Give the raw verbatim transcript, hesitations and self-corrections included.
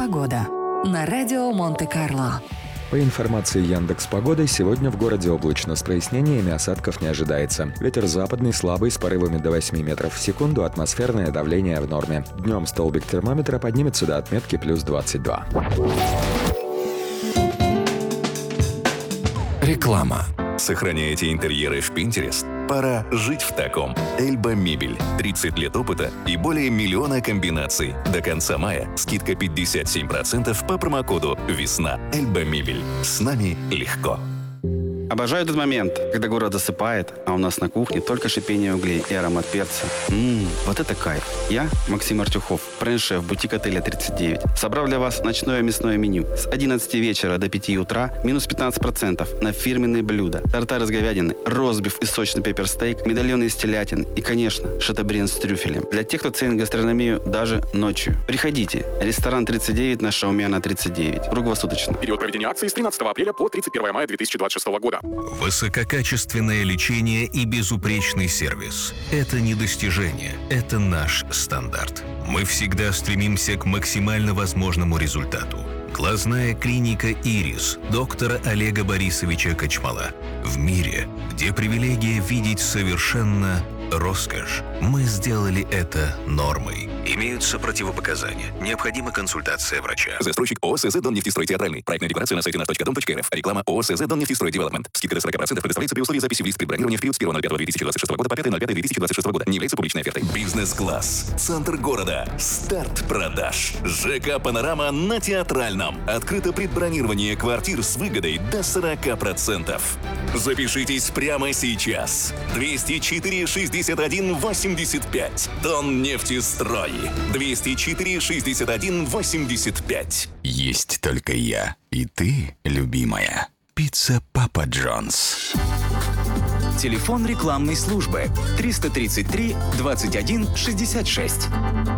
Погода на радио Монте-Карло. По информации Яндекс.Погоды, сегодня в городе облачно, с прояснениями, осадков не ожидается. Ветер западный слабый с порывами до восьми метров в секунду, атмосферное давление в норме. Днем столбик термометра поднимется до отметки плюс двадцать два. Реклама. Сохраняете интерьеры в Pinterest? Пора жить в таком. Эльба Мебель. тридцать лет опыта и более миллиона комбинаций. До конца мая скидка пятьдесят семь процентов по промокоду «Весна». Эльба Мебель. С нами легко. Обожаю этот момент, когда город засыпает, а у нас на кухне только шипение углей и аромат перца. Ммм, вот это кайф. Я, Максим Артюхов, бренд-шеф бутик отеля тридцать девять. Собрал для вас ночное мясное меню. С одиннадцати вечера до пяти утра минус пятнадцать процентов на фирменные блюда. Тартар из говядины, ростбиф и сочный пепперстейк, медальоны из телятин и, конечно, шатобриан с трюфелем. Для тех, кто ценит гастрономию даже ночью. Приходите. Ресторан тридцать девять на Шаумяна тридцать девять. Круглосуточно. Период проведения акции с тринадцатого апреля по тридцать первого мая две тысячи двадцать шестого года. Высококачественное лечение и безупречный сервис – это не достижение, это наш стандарт. Мы всегда стремимся к максимально возможному результату. Глазная клиника «Ирис» доктора Олега Борисовича Кочмала. В мире, где привилегия видеть совершенно роскошь, мы сделали это нормой. Имеются противопоказания. Необходима консультация врача. Застройщик ООО «СЗ Доннефтестрой Театральный». Проектная декларация на сайте наш точка дом точка эр эф. Реклама ООО «СЗ Доннефтестрой Девелопмент». Скидка до сорок процентов предоставляется при условии записи в лист предбронирования в период с первого ноль пятого две тысячи двадцать шестого года по пятое ноль пятое две тысячи двадцать шестого года. Не является публичной офертой. Бизнес-класс. Центр города. Старт продаж. ЖК «Панорама» на Театральном. Открыто предбронирование квартир с выгодой до сорок процентов. Запишитесь прямо сейчас. двести четыре шестьдесят один восемьдесят пять. Доннефтестрой. двести четыре шестьдесят один восемьдесят пять. Есть только я и ты, любимая. Пицца Папа Джонс. Телефон рекламной службы триста тридцать три двадцать один шестьдесят шесть.